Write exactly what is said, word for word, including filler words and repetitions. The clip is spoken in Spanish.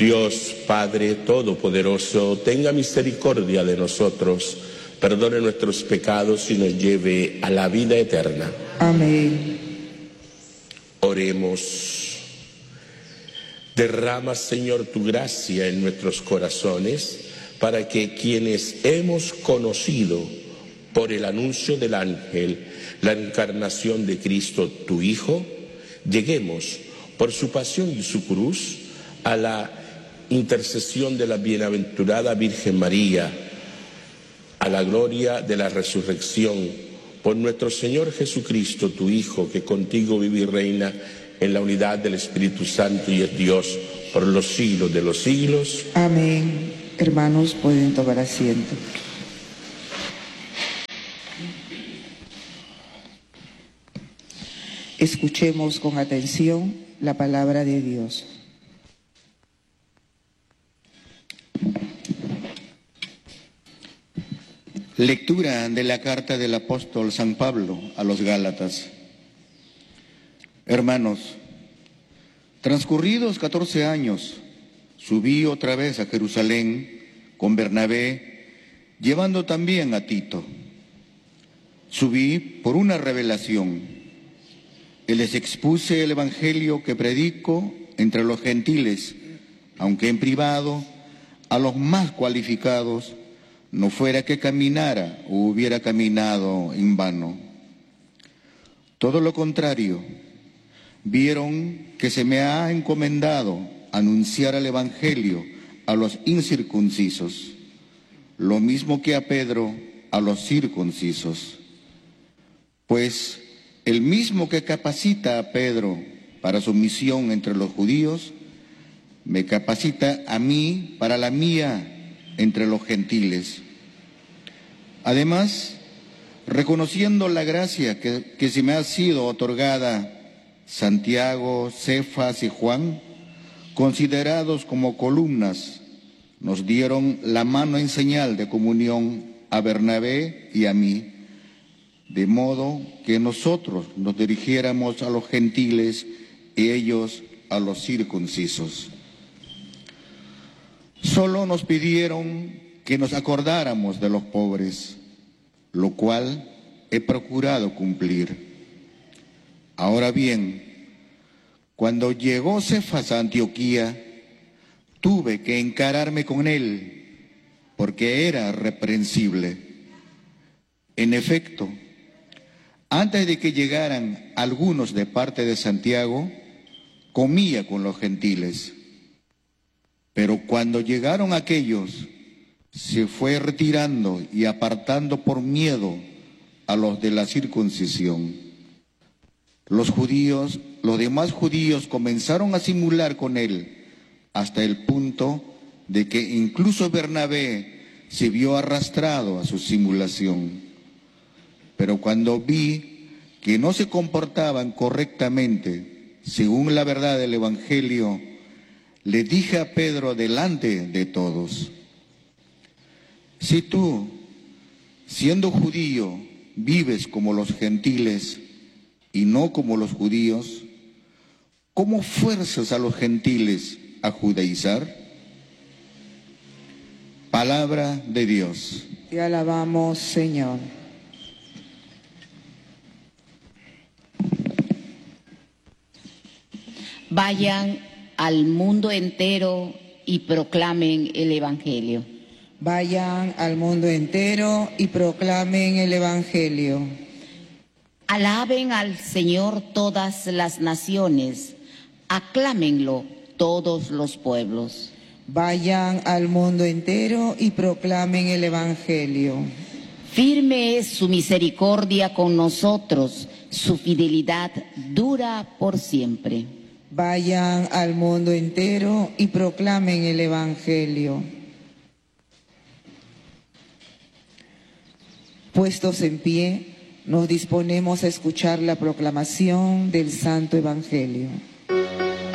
Dios Padre Todopoderoso, tenga misericordia de nosotros, perdone nuestros pecados y nos lleve a la vida eterna. Amén. Oremos. Derrama, Señor, tu gracia en nuestros corazones, para que quienes hemos conocido por el anuncio del ángel la encarnación de Cristo, tu Hijo, lleguemos por su pasión y su cruz a la intercesión de la bienaventurada Virgen María, a la gloria de la resurrección, por nuestro Señor Jesucristo, tu Hijo, que contigo vive y reina en la unidad del Espíritu Santo y es Dios por los siglos de los siglos. Amén. Hermanos, pueden tomar asiento. Escuchemos con atención la palabra de Dios. Lectura de la carta del apóstol San Pablo a los Gálatas. Hermanos, transcurridos catorce años, subí otra vez a Jerusalén con Bernabé, llevando también a Tito. Subí por una revelación, y les expuse el evangelio que predico entre los gentiles, aunque en privado, a los más cualificados, no fuera que caminara o hubiera caminado en vano. Todo lo contrario, vieron que se me ha encomendado anunciar el evangelio a los incircuncisos, lo mismo que a Pedro a los circuncisos. Pues el mismo que capacita a Pedro para su misión entre los judíos, me capacita a mí para la mía entre los gentiles. Además, reconociendo la gracia que, que se me ha sido otorgada, Santiago, Cefas y Juan, considerados como columnas, nos dieron la mano en señal de comunión a Bernabé y a mí, de modo que nosotros nos dirigiéramos a los gentiles y ellos a los circuncisos. Solo nos pidieron que nos acordáramos de los pobres, lo cual he procurado cumplir. Ahora bien, cuando llegó Cefas a Antioquía, tuve que encararme con él, porque era reprensible. En efecto, antes de que llegaran algunos de parte de Santiago, comía con los gentiles. Pero cuando llegaron aquellos, se fue retirando y apartando por miedo a los de la circuncisión. Los judíos, los demás judíos comenzaron a simular con él hasta el punto de que incluso Bernabé se vio arrastrado a su simulación. Pero cuando vi que no se comportaban correctamente según la verdad del Evangelio, le dije a Pedro delante de todos: si tú, siendo judío, vives como los gentiles y no como los judíos, ¿cómo fuerzas a los gentiles a judaizar? Palabra de Dios. Te alabamos, Señor. Vayan al mundo entero y proclamen el Evangelio. Vayan al mundo entero y proclamen el Evangelio. Alaben al Señor todas las naciones, aclámenlo todos los pueblos. Vayan al mundo entero y proclamen el Evangelio. Firme es su misericordia con nosotros, su fidelidad dura por siempre. Vayan al mundo entero y proclamen el Evangelio. Puestos en pie, nos disponemos a escuchar la proclamación del Santo Evangelio.